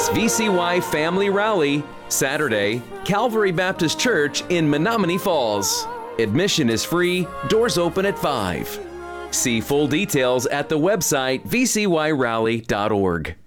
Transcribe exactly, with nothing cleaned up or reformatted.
is V C Y Family Rally, Saturday, Calvary Baptist Church in Menominee Falls. Admission is free, doors open at five. See full details at the website v c y rally dot org.